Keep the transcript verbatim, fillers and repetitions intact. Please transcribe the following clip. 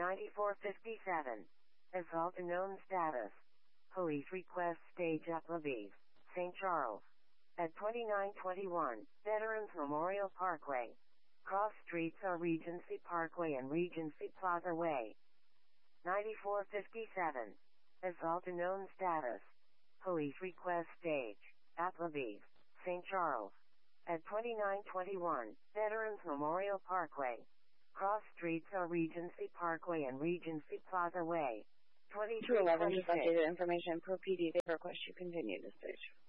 ninety-four fifty-seven. Assault unknown status. Police request stage at Lviv, Saint Charles. At twenty-nine twenty-one, Veterans Memorial Parkway. Cross streets are Regency Parkway and Regency Plaza Way. ninety-four fifty-seven. Assault unknown status. Police request stage at Lviv, Saint Charles. At twenty-nine twenty-one, Veterans Memorial Parkway. Cross streets are Regency Parkway and Regency Plaza Way. two eleven, just updated information per P D. They request you continue this stage.